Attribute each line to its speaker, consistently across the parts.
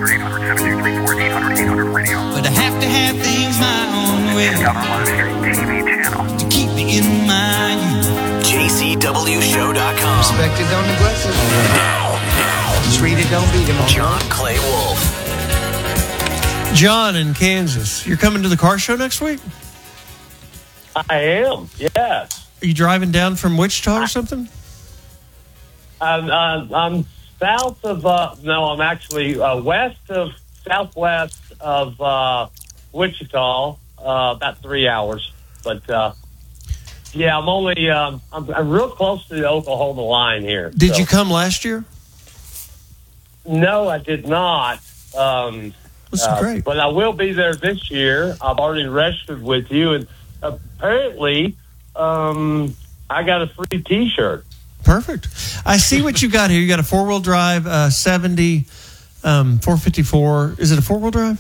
Speaker 1: But I have to have things my own way to keep me in my youth.
Speaker 2: JCWShow.com.
Speaker 3: Respect it, don't neglect it. Just read it, don't beat him.
Speaker 2: John Clay Wolf.
Speaker 4: John in Kansas, you're coming to the car show next week?
Speaker 5: I am, yes.
Speaker 4: Are you driving down from Wichita or something?
Speaker 5: I'm south of, I'm actually southwest of Wichita, about 3 hours. But, yeah, I'm only, I'm real close to the Oklahoma line here.
Speaker 4: Did you come last year?
Speaker 5: No, I did not.
Speaker 4: That's great.
Speaker 5: But I will be there this year. I've already registered with you, and apparently, I got a free T-shirt.
Speaker 4: Perfect. I see what you got here. You got a four-wheel drive 70 454. Is it a four-wheel drive?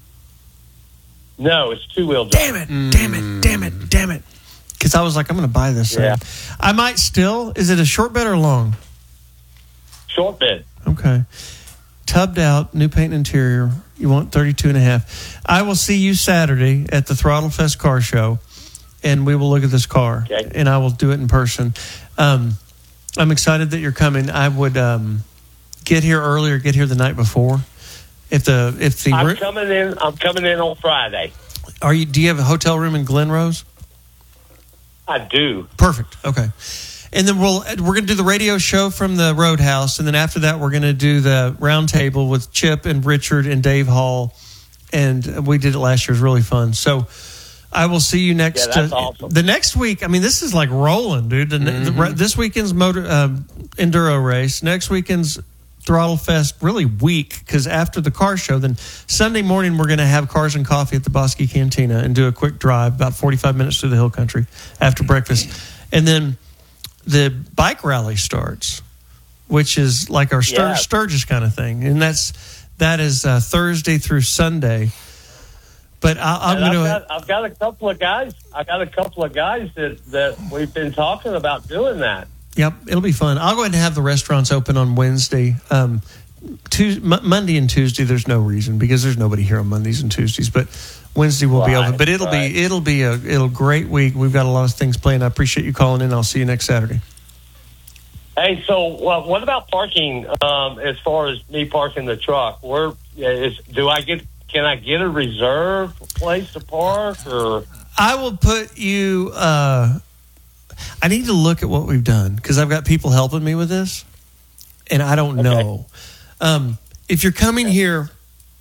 Speaker 5: No, it's two-wheel drive.
Speaker 4: Damn it. Because I was like, I'm going to buy this thing.
Speaker 5: Yeah.
Speaker 4: I might still. Is it a short bed or long?
Speaker 5: Short bed.
Speaker 4: Okay. Tubbed out, new paint and interior. You want 32 and a half. I will see you Saturday at the Throttle Fest car show, and we will look at this car,
Speaker 5: okay.
Speaker 4: And I will do it in person. I'm excited that you're coming. I would get here early or get here the night before. I'm
Speaker 5: coming in on Friday.
Speaker 4: Do you have a hotel room in Glen Rose?
Speaker 5: I do.
Speaker 4: Perfect. Okay. And then we're going to do the radio show from the Roadhouse, and then after that we're going to do the round table with Chip and Richard and Dave Hall, and we did it last year. It was really fun. So I will see you next.
Speaker 5: Yeah, that's awesome.
Speaker 4: The next week. I mean, this is like rolling, dude. This weekend's enduro race. Next weekend's Throttle Fest. Really weak because after the car show, then Sunday morning we're going to have Cars and Coffee at the Bosque Cantina and do a quick drive, about 45 minutes through the hill country after breakfast, and then the bike rally starts, which is like our Sturgis kind of thing, and that is Thursday through Sunday. But
Speaker 5: I've got a couple of guys. that we've been talking about doing that.
Speaker 4: Yep, it'll be fun. I'll go ahead and have the restaurants open on Wednesday. Monday and Tuesday, there's no reason because there's nobody here on Mondays and Tuesdays. But Wednesday will be open. But it'll be a great week. We've got a lot of things planned. I appreciate you calling in. I'll see you next Saturday.
Speaker 5: Hey, so what about parking? As far as me parking the truck, can I get a reserved place to park? Or
Speaker 4: I will put you. I need to look at what we've done because I've got people helping me with this, and I don't know. If you're coming here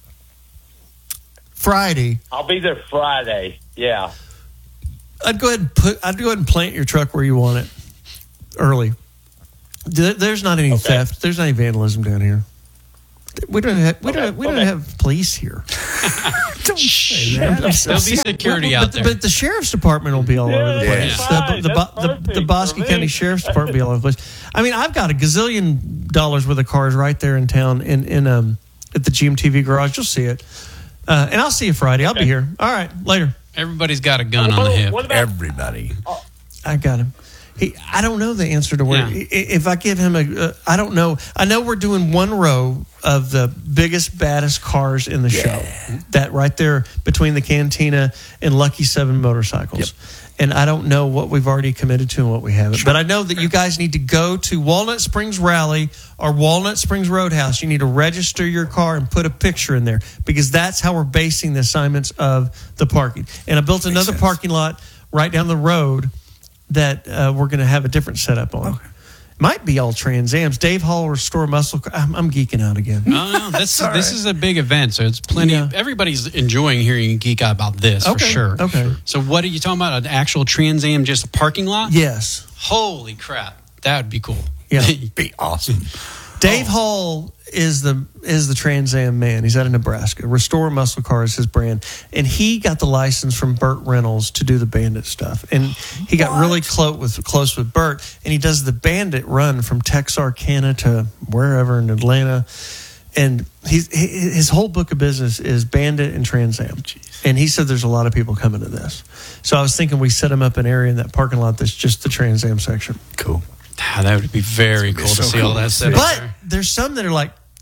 Speaker 4: Friday,
Speaker 5: I'll be there Friday. Yeah,
Speaker 4: I'd go ahead and plant your truck where you want it early. There's not any theft. There's not any vandalism down here. We don't have police here. Don't say that.
Speaker 6: There'll be security out there.
Speaker 4: But the sheriff's department will be all over the place. The Bosque County Sheriff's Department will be all over the place. I mean, I've got $1 gazillion worth of cars right there in town at the GMTV garage. You'll see it. And I'll see you Friday. I'll be here. All right, later.
Speaker 6: Everybody's got a gun on the hip.
Speaker 3: Everybody.
Speaker 4: I got him. I don't know the answer to where. Yeah. If I give him I don't know. I know we're doing one row of the biggest, baddest cars in the show. That right there between the Cantina and Lucky 7 Motorcycles. Yep. And I don't know what we've already committed to and what we haven't. Sure. But I know that you guys need to go to Walnut Springs Rally or Walnut Springs Roadhouse. You need to register your car and put a picture in there because that's how we're basing the assignments of the parking. And I built another parking lot right down the road that we're going to have a different setup on. Okay. Might be all Trans Ams. Dave Hall Restore Muscle. I'm geeking out again.
Speaker 6: No, this is a big event, so it's plenty. Yeah. Everybody's enjoying hearing you geek out about this for sure.
Speaker 4: Okay.
Speaker 6: So what are you talking about? An actual Trans Am, just a parking lot?
Speaker 4: Yes.
Speaker 6: Holy crap, that would be cool.
Speaker 4: Yeah,
Speaker 3: be awesome.
Speaker 4: Dave Hall is the Trans Am man. He's out of Nebraska. Restore Muscle Car is his brand, and he got the license from Burt Reynolds to do the Bandit stuff. And he got really close with Burt, and he does the Bandit run from Texarkana to wherever in Atlanta. And his whole book of business is Bandit and Trans Am. And he said there's a lot of people coming to this. So I was thinking we set him up an area in that parking lot that's just the Trans Am section.
Speaker 3: Cool.
Speaker 6: That would be very cool to see all that set up.
Speaker 4: But there's some that are like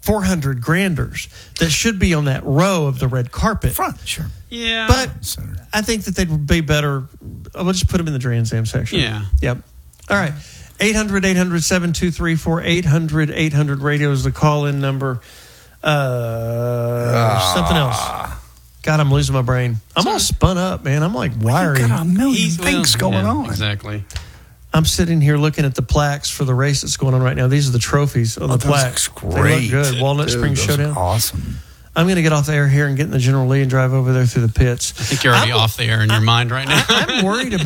Speaker 4: 400 granders that should be on that row of the red carpet.
Speaker 3: Front, sure.
Speaker 6: Yeah.
Speaker 4: But
Speaker 3: Center.
Speaker 4: I think that they'd be better. We'll just put them in the Trans Am section.
Speaker 6: Yeah.
Speaker 4: Yep. All right. 800-800-7234. 800-800 radio is the call-in number. Something else. God, I'm losing my brain. I'm all spun up, man. I'm like wiry.
Speaker 3: You got a million things going on.
Speaker 6: Exactly.
Speaker 4: I'm sitting here looking at the plaques for the race that's going on right now. These are the trophies on the plaques.
Speaker 3: Looks great.
Speaker 4: They look good. Walnut
Speaker 3: Dude,
Speaker 4: Springs
Speaker 3: those are
Speaker 4: Showdown.
Speaker 3: Awesome.
Speaker 4: I'm going to get off the air here and get in the General Lee and drive over there through the pits.
Speaker 6: I think you're already off the air in your mind right now.
Speaker 4: I'm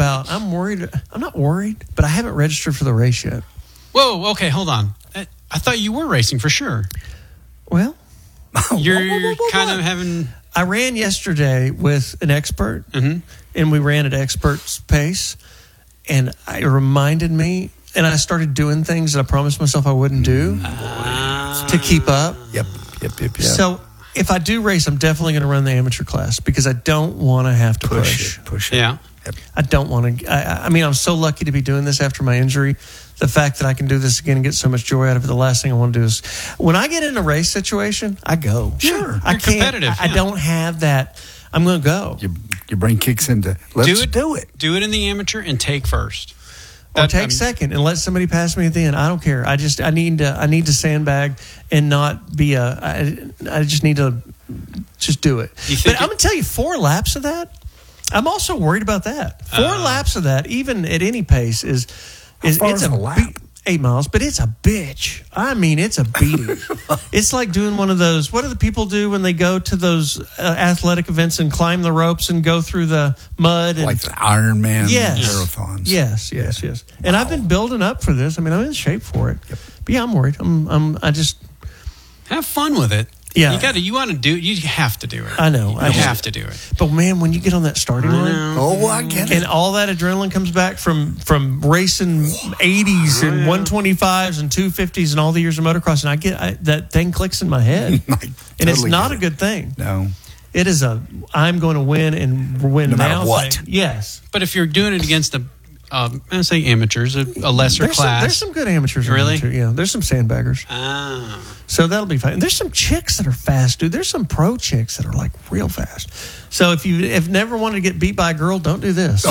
Speaker 4: not worried, but I haven't registered for the race yet.
Speaker 6: Whoa, okay, hold on. I thought you were racing for sure.
Speaker 4: Well,
Speaker 6: You're kind of having...
Speaker 4: I ran yesterday with an expert, and we ran at expert's pace, and it reminded me, and I started doing things that I promised myself I wouldn't do to keep up.
Speaker 3: Yep.
Speaker 4: So if I do race, I'm definitely going to run the amateur class because I don't want to have to push.
Speaker 3: Push it.
Speaker 6: Yeah.
Speaker 3: Yep.
Speaker 4: I don't want to. I mean, I'm so lucky to be doing this after my injury. The fact that I can do this again and get so much joy out of it, the last thing I want to do is when I get in a race situation, I go.
Speaker 3: Sure.
Speaker 4: I
Speaker 6: You're
Speaker 4: can't.
Speaker 6: competitive,
Speaker 4: I
Speaker 6: yeah.
Speaker 4: don't have that. I'm going to go.
Speaker 3: Your brain kicks into, let's do it.
Speaker 6: Do it in the amateur and take first.
Speaker 4: Or take second and let somebody pass me at the end. I don't care. I need to sandbag and not be I just need to just do it. But I'm going to tell you 4 laps of that. I'm also worried about that. 4 laps of that, even at any pace, is
Speaker 3: far
Speaker 4: it's
Speaker 3: is
Speaker 4: a
Speaker 3: a lap?
Speaker 4: 8 miles, but it's a bitch. I mean, it's a beating. It's like doing one of those. What do the people do when they go to those athletic events and climb the ropes and go through the mud? And,
Speaker 3: Like the Ironman marathons.
Speaker 4: Yes. And I've been building up for this. I mean, I'm in shape for it. Yep. But yeah, I'm worried. I just
Speaker 6: Have fun with it.
Speaker 4: Yeah.
Speaker 6: You want to do it. You have to do it.
Speaker 4: I know.
Speaker 6: You
Speaker 4: I just
Speaker 6: have to do it.
Speaker 4: But man, when you get on that starting line.
Speaker 3: Oh, I get it.
Speaker 4: And all that adrenaline comes back from racing 80s and 125s and 250s and all the years of motocross, and that thing clicks in my head, and it's
Speaker 3: totally
Speaker 4: not
Speaker 3: get
Speaker 4: a
Speaker 3: it.
Speaker 4: good thing.
Speaker 3: No.
Speaker 4: It is I'm going to win and win
Speaker 3: No matter
Speaker 4: now
Speaker 3: what.
Speaker 4: thing. Yes,
Speaker 6: But if you're doing it against I say amateurs, a lesser class.
Speaker 4: There's some good amateurs. in
Speaker 6: Really?
Speaker 4: there, too. Yeah, there's some sandbaggers.
Speaker 6: Ah.
Speaker 4: So that'll be fine. There's some chicks that are fast, dude. There's some pro chicks that are like real fast. So if you have never wanted to get beat by a girl, don't do this.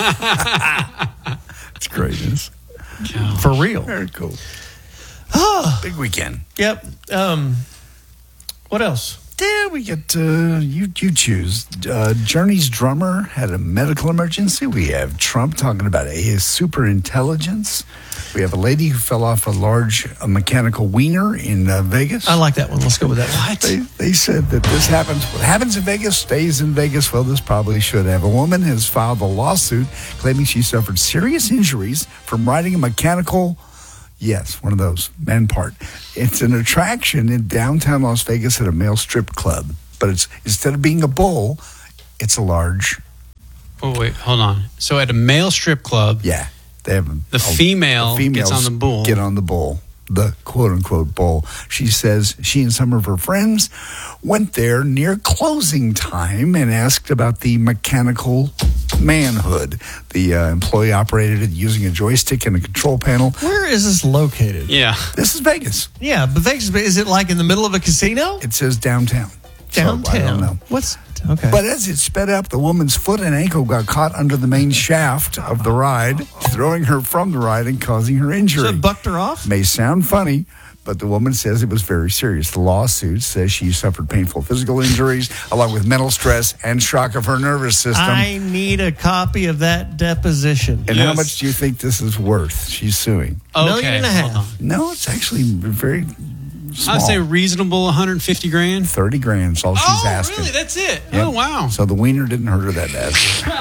Speaker 3: It's greatness.
Speaker 4: For real.
Speaker 3: Very cool. Big weekend.
Speaker 4: Yep. What else?
Speaker 3: Yeah, we get you choose. Journey's drummer had a medical emergency. We have Trump talking about his super intelligence. We have a lady who fell off a large mechanical wiener in Vegas.
Speaker 4: I like that one. Let's go with that one.
Speaker 3: They said that this happens. What happens in Vegas stays in Vegas. Well, this probably should have. A woman has filed a lawsuit claiming she suffered serious injuries from riding a mechanical. Yes, one of those, man part. It's an attraction in downtown Las Vegas at a male strip club. But it's instead of being a bull, it's a large.
Speaker 6: Oh, wait, hold on. So at a male strip club,
Speaker 3: Yeah, they have
Speaker 6: the female gets on the bull.
Speaker 3: Get on the bull, the quote unquote bull. She says she and some of her friends went there near closing time and asked about the mechanical manhood. The employee operated it using a joystick and a control panel.
Speaker 4: Where is this located?
Speaker 6: Yeah.
Speaker 3: This is Vegas.
Speaker 4: Yeah, but Vegas, is it like in the middle of a casino?
Speaker 3: It says downtown. So,
Speaker 4: Downtown.
Speaker 3: I don't know.
Speaker 4: What's okay?
Speaker 3: But as it sped up, the woman's foot and ankle got caught under the main shaft of the ride, throwing her from the ride and causing her injury.
Speaker 4: so it bucked her off?
Speaker 3: May sound funny, but the woman says it was very serious. The lawsuit says she suffered painful physical injuries along with mental stress and shock of her nervous system.
Speaker 4: I need a copy of that deposition.
Speaker 3: And how much do you think this is worth? She's suing.
Speaker 6: Okay.
Speaker 4: Million and a
Speaker 6: hold
Speaker 4: half.
Speaker 6: on.
Speaker 3: No, it's actually very small.
Speaker 6: I'd say reasonable 150 grand.
Speaker 3: 30 grand is all she's asking.
Speaker 6: really? That's it?
Speaker 3: Yep.
Speaker 6: Oh, wow.
Speaker 3: So the wiener didn't hurt her that bad.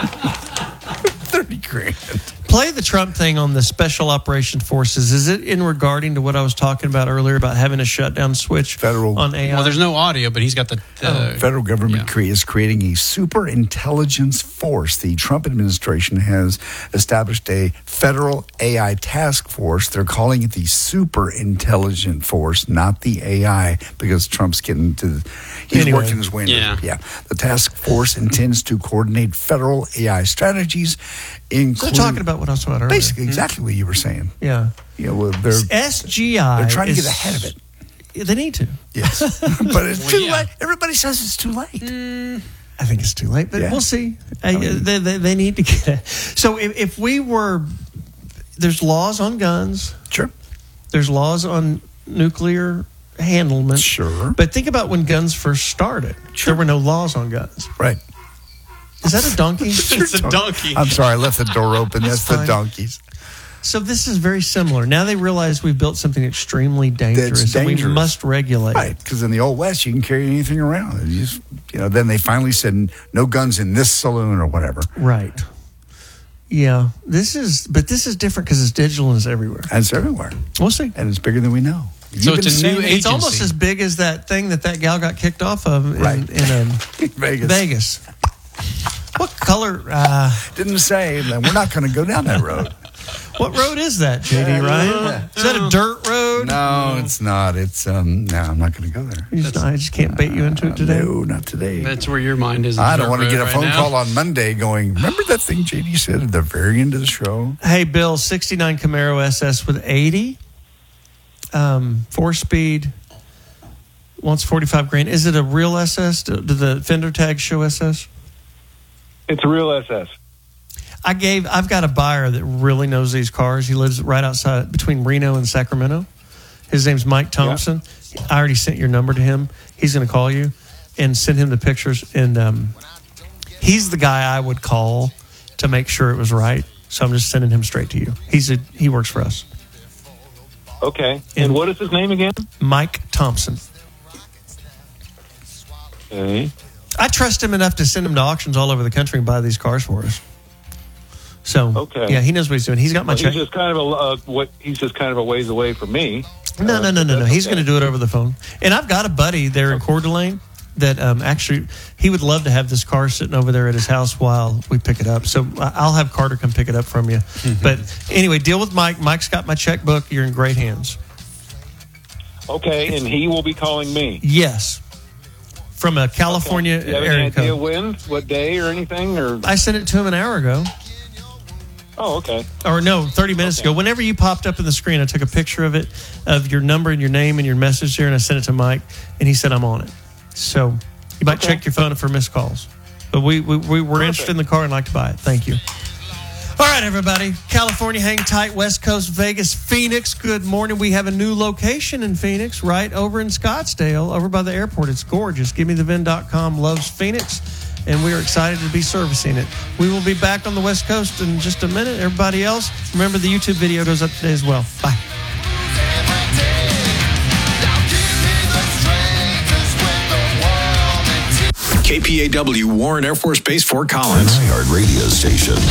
Speaker 3: 30 grand.
Speaker 4: Play the Trump thing on the special operations forces. Is it in regarding to what I was talking about earlier about having a shutdown switch
Speaker 3: Federal-
Speaker 4: on AI?
Speaker 6: Well, there's no audio, but he's got the
Speaker 3: Federal government is creating a super intelligence force. The Trump administration has established a federal AI task force. They're calling it the super intelligent force, not the AI, because Trump's getting to he's
Speaker 4: Anyway.
Speaker 3: working his way into
Speaker 6: Yeah.
Speaker 3: The task force intends to coordinate federal AI strategies,
Speaker 4: They're
Speaker 3: including
Speaker 4: talking about what I was talking about earlier.
Speaker 3: basically exactly what you were saying.
Speaker 4: Yeah.
Speaker 3: You know, they're
Speaker 4: SGI.
Speaker 3: trying to
Speaker 4: is
Speaker 3: get ahead of it.
Speaker 4: They need to.
Speaker 3: Yes. But it's too
Speaker 6: yeah.
Speaker 3: late. Everybody says it's too late.
Speaker 4: I think it's too late, but
Speaker 3: Yeah.
Speaker 4: we'll see. They need to get it. So if we were, there's laws on guns.
Speaker 3: Sure.
Speaker 4: There's laws on nuclear handlement.
Speaker 3: Sure.
Speaker 4: But think about when guns first started. There were no laws on guns.
Speaker 3: Right.
Speaker 4: Is that a donkey?
Speaker 6: It's a donkey.
Speaker 3: I'm sorry, I left the door open. That's the
Speaker 4: fine.
Speaker 3: donkeys.
Speaker 4: So this is very similar. Now they realize we've built something extremely dangerous, and we
Speaker 3: dangerous.
Speaker 4: must regulate.
Speaker 3: Right, because in the old West, you can carry anything around. And then they finally said, no guns in this saloon or whatever.
Speaker 4: Right. Yeah. This is different because it's digital and it's everywhere.
Speaker 3: And it's everywhere.
Speaker 4: We'll see.
Speaker 3: And it's bigger than we know.
Speaker 6: So it's a new
Speaker 3: saying it.
Speaker 6: agency.
Speaker 4: It's almost as big as that thing that gal got kicked off of
Speaker 3: Right.
Speaker 4: in
Speaker 3: Vegas.
Speaker 4: Vegas. What color?
Speaker 3: Didn't say, and we're not going to go down that road.
Speaker 4: What road is that, JD Ryan? Is that a dirt road?
Speaker 3: No, it's not. It's, no, I'm not going to go there.
Speaker 4: I just can't bait you into it today.
Speaker 3: No, not today.
Speaker 6: That's where your mind is.
Speaker 3: I don't want to get a
Speaker 6: right
Speaker 3: phone
Speaker 6: now.
Speaker 3: call on Monday going, remember that thing JD said at the very end of the show?
Speaker 4: Hey, Bill, 69 Camaro SS with 80, 4-speed, wants 45 grand. Is it a real SS? Do the fender tags show SS?
Speaker 7: It's a real SS.
Speaker 4: I've got a buyer that really knows these cars. He lives right outside between Reno and Sacramento. His name's Mike Thompson. I already sent your number to him. He's going to call you and send him the pictures. And he's the guy I would call to make sure it was right. So I'm just sending him straight to you. He works for us.
Speaker 7: Okay. And what is his name again?
Speaker 4: Mike Thompson.
Speaker 7: Okay.
Speaker 4: I trust him enough to send him to auctions all over the country and buy these cars for us. So,
Speaker 7: Okay.
Speaker 4: yeah, he knows what he's doing. He's got my
Speaker 7: Well,
Speaker 4: check.
Speaker 7: he's just kind of he's just kind of a ways away from me.
Speaker 4: No. He's going to do it over the phone. And I've got a buddy there in Coeur d'Alene that actually, he would love to have this car sitting over there at his house while we pick it up. So I'll have Carter come pick it up from you. But anyway, deal with Mike. Mike's got my checkbook. You're in great hands.
Speaker 7: Okay, and he will be calling me.
Speaker 4: Yes. From a California
Speaker 7: Do you have any
Speaker 4: area
Speaker 7: idea
Speaker 4: code.
Speaker 7: when, what day, or anything? Or
Speaker 4: I sent it to him an hour ago.
Speaker 7: oh, okay.
Speaker 4: Or no, 30 minutes
Speaker 7: Okay.
Speaker 4: ago. Whenever you popped up in the screen, I took a picture of it, of your number and your name and your message there, and I sent it to Mike, and he said, I'm on it. So you might check your phone for missed calls. But we were interested in the car and like to buy it. Thank you. All right, everybody. California, hang tight. West Coast, Vegas, Phoenix. Good morning. We have a new location in Phoenix, right over in Scottsdale, over by the airport. It's gorgeous. GiveMeTheVin.com loves Phoenix, and we are excited to be servicing it. We will be back on the West Coast in just a minute. Everybody else, remember the YouTube video goes up today as well. Bye.
Speaker 2: KPAW Warren Air Force Base, Fort Collins.
Speaker 8: An iHeart radio station.